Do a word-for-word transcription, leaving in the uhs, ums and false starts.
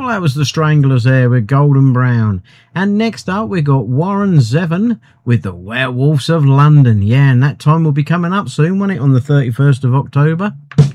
Well, that was the Stranglers there with Golden Brown. And next up, we got Warren Zevon with the Werewolves of London. Yeah, and that time will be coming up soon, won't it? On the thirty-first of October.